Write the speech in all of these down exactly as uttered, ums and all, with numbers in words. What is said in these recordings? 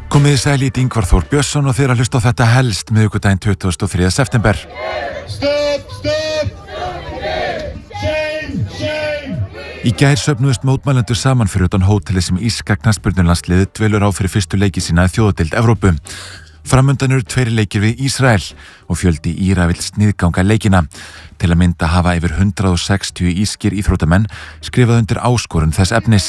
Komið þið sæl, í Ingvar Þór Björnsson og þeir að hlusta á þetta helst miðvikudaginn tuttugasta og þriðja september. Stop, stop! Shame, shame! Í gær söfnuðust mótmælendur saman fyrir utan hótelið sem írska knattspyrnulandsliðið dvelur á fyrir fyrstu leiki sína í þjóðadeild Evrópu. Framundan eru tveir leikir við Ísrael og fjöldi Íra vill sniðganga leikina. Til að mynda hafa yfir hundrað og sextíu írskir íþróttamenn skrifað undir áskorun þess efnis.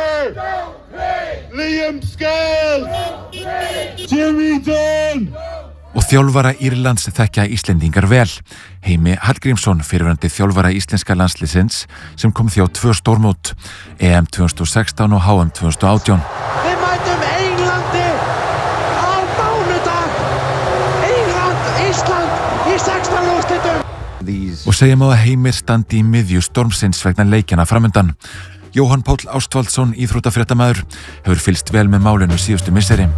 Liam Scales! Jimmy Dunn! Og þjálfara Írlands þekkja Íslendingar vel. Heimi Hallgrímsson, fyrrverandi þjálfara íslenska landsliðsins sem kom því á tvö stórmót, E M tvö þúsund og sextán og H M tvö þúsund og átján. Við mætum Englandi á mánudag. England, Ísland í sextán úrslitum. Og segjum á að Heimir standi í miðju stormsins vegna leikjana framundan. Jóhann Páll Ástvaldsson, íþróttafréttamaður, hefur fylgst vel með málinu síðustu misseri.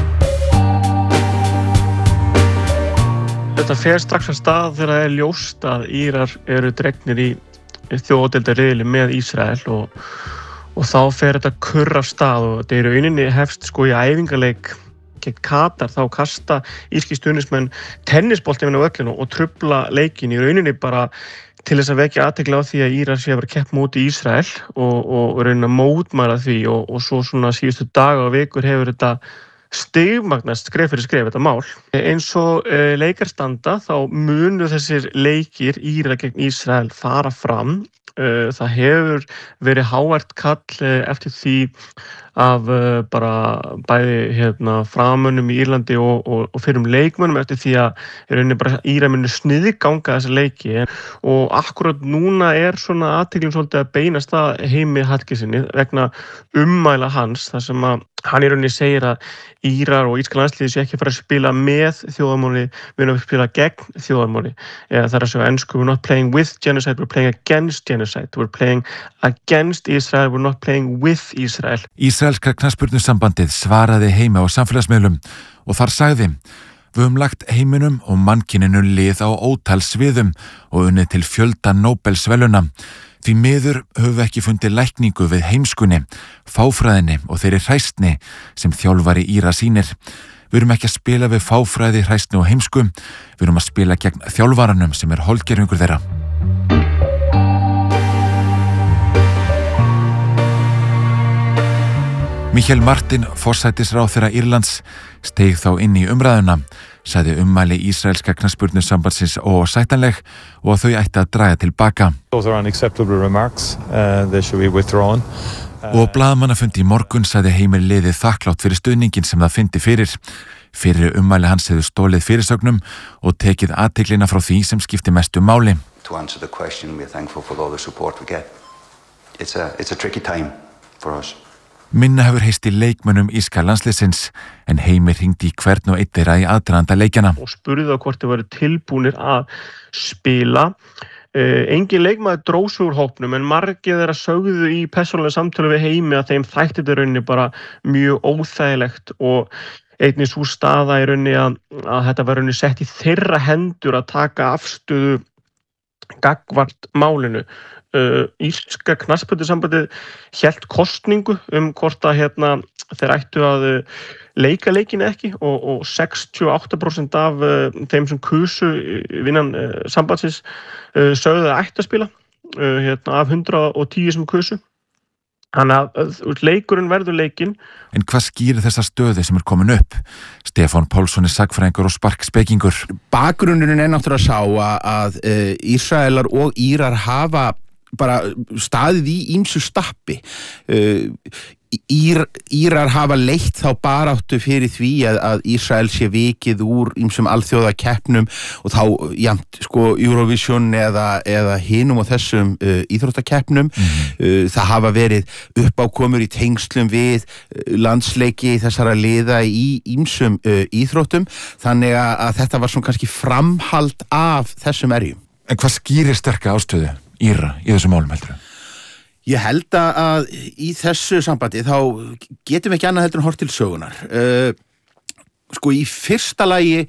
Þetta fer strax að stað þegar það er ljóst að Írar eru dregnir í þjóðadeildarriðli með Ísrael og, og þá fer þetta kurr af stað og þetta er í rauninni hefst sko í æfingaleik gegn Katar, þá kasta írskir stuðningsmenn tennisbolta yfir á völlinn og trufla leikinn í rauninni bara til þess að vekja athygli á því að Írar sé að vera keppt móti Ísrael og, og raunin að mótmæla því og, og svo svona síðustu daga og vikur hefur þetta stigmagnast skref fyrir skref þetta mál. Eins og e, leikar standa þá munu þessir leikir Íra gegn Ísrael fara fram. E, það hefur verið hávært kall e, eftir því af e, bara bæði hérna, framönnum í Írlandi og, og, og fyrrum leikmönnum eftir því að er rauninni bara Íra munu sniðganga þessa leiki og akkurat núna er svona athyglin svolítið að beinast að Heimi Hallgrímssyni vegna ummæla hans þar sem að hann í rauninni segir að Írar og írska landsliðið sé ekki að fara að spila með þjóðarmáli, við erum að spila gegn þjóðarmáli. Eða það er að segja á ensku, we're not playing with genocide, we're playing against genocide. We're playing against Israel, we're not playing with Israel. Ísraelska knattspyrnusambandið svaraði Heimi á samfélagsmiðlum og þar sagði: Við höfum lagt heiminum og mannkyninu lið á ótal sviðum og unnið til fjölda Nóbelsverðlauna. Því miður höfum við ekki fundið lækningu við heimskunni, fáfræðinni og þeirri hræstni sem þjálfari Íra sýnir. Við erum ekki að spila við fáfræði, hræstni og heimsku, við erum að spila gegn þjálfaranum sem er hálfgervingur þeirra. Michael Martin, forsætisráðherra Írlands, steig þá inn í umræðuna, sagði ummæli ísraelska knattspyrnusambandsins óásættanleg og að þau ætti að draga til baka. Those are unacceptable remarks. Uh, they should be withdrawn. Og blaðamannafundi í morgun sagði Heimir liðið þakklátt fyrir stuðningin sem það fyndi fyrir. Fyrir ummæli hans hefur stólið fyrirsögnum og tekið athyglina frá því sem skipti mestu máli. To answer the question, we're thankful for all the support we get. It's a, it's a tricky time for us. Minna hefur heist í leikmönnum írska landsliðsins en Heimir hringdi í hvern og einn þeirra í aðdraganda leikjana. Og spurði þá hvort þau væru tilbúnir að spila. Uh, engin leikmaður dró sig úr hópnum en margir þeirra sögðu í persónulega samtölu við Heimi að þeim þætti þetta rauninni bara mjög óþægilegt og einnig sú staða í rauninni að, að þetta var rauninni sett í þeirra hendur að taka afstöðu gagnvart málinu. Uh, írska knattspyrnusambandið hélt kosningu um hvort að hérna, þeir ættu að uh, leika leikinu ekki og, og sextíu og átta prósent af uh, þeim sem kusu innan uh, sambandsins uh, sögðu að ættu að spila uh, hérna, af hundrað og tíu sem kusu. Þannig að uh, leikurinn verður leikinn. En hvað skýrir þessa stöðu sem er komin upp? Stefán Pálsson er sagfræðingur og sparkspekingur. Bakgrunnurinn er náttúrulega sá að, að uh, Ísraelar og Írar hafa bara staðið í ýmsu stappi. Uh, Ír, Írar hafa leitt þá baráttu fyrir því að, að Ísrael sé vikið úr ýmsum alþjóðakeppnum og þá jafnt sko Eurovision eða, eða hinum og þessum uh, íþróttakeppnum. Mm. Uh, það hafa verið uppákomur í tengslum við uh, landsleiki þessara liða í ýmsum uh, íþróttum, þannig að, að þetta var svona kannski framhald af þessum erjum. En hvað skýrir sterka ástöðu Íra í þessum málum heldur? Ég held að í þessu sambandi þá getum við ekki annað heldur en hort til sögunar. Uh, sko í fyrsta lagi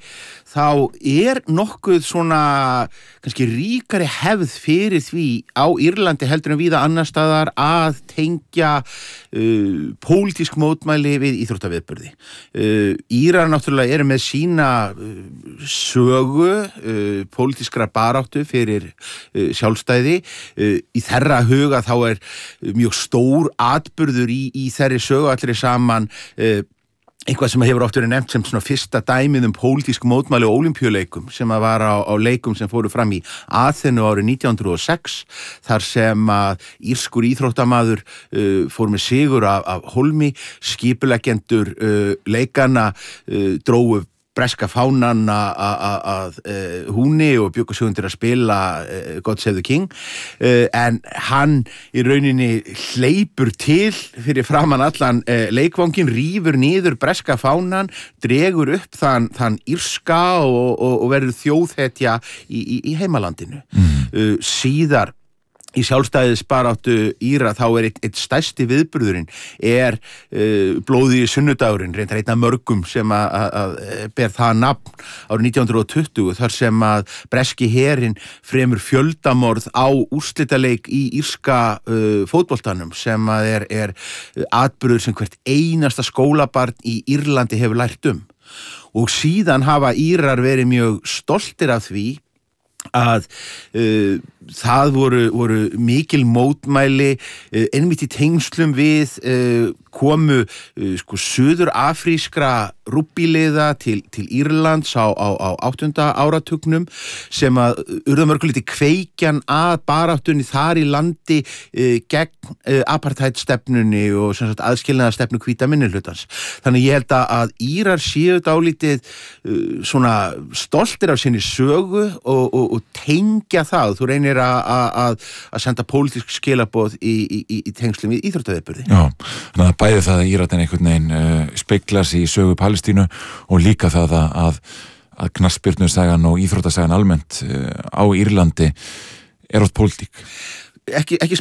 þá er nokkuð svona kannski ríkari hefð fyrir því á Írlandi heldur en víða annar staðar að tengja uh, pólitísk mótmæli við íþróttaviðburði. Uh, Írar náttúrulega eru með sína uh, sögu uh, pólitískra baráttu fyrir uh, sjálfstæði. Uh, í þeirra huga þá er mjög stór atburður í, í þeirri sögu allir saman uh, eitthvað sem hefur oft verið nefnt sem svona fyrsta dæmið um pólitísk mótmæli á Ólympíuleikum sem að var á, á leikum sem fóru fram í Aþenu árið nítján hundruð og sex þar sem að írskur íþróttamaður uh, fór með sigur af, af hólmi, skipuleggjendur uh, leikana uh, drógu breska fánan að húni og bjuggu sig undir að spila uh, God Save the King uh, en hann í rauninni hleypur til fyrir framan allan uh, leikvangin, rífur niður breska fánan, dregur upp þann, þann írska og, og, og verður þjóðhetja í, í, í heimalandinu. Mm. Uh, síðar í sjálfstæðisbaráttu Íra þá er eitt, eitt stærsti viðburðurinn er uh, blóði sunnudagurinn, reyndar einn af mörgum sem að ber það nafn árið nítján hundruð og tuttugu þar sem að breski herinn fremur fjöldamorð á úrslitaleik í írska uh, fótboltanum sem að er, er atburður sem hvert einasta skólabarn í Írlandi hefur lært um. Og síðan hafa Írar verið mjög stoltir af því að uh, það voru, voru mikil mótmæli uh, einmitt í tengslum við uh, komu uh, sko suður-afrískra rúbbíliða til, til Írlands á, á, á áttunda áratugnum sem að urða mörguliti kveikjan að baráttunni þar í landi uh, gegn uh, apartheid-stefnunni og sem sagt aðskilnaðarstefnu hvíta minnihlutans. Þannig ég held að Írar séu dálítið uh, svona stoltir af sinni sögu og, og og tengja það, þú reynir að senda pólitísk skilaboð í, í, í tengslum við íþróttaviðburði. Já, þannig að bæði það að Íratinn einhvern veginn uh, speglast í sögu Palestínu og líka það að, að knattspyrnusagan og íþróttasagan almennt uh, á Írlandi er átt pólitík. Ekki, ekki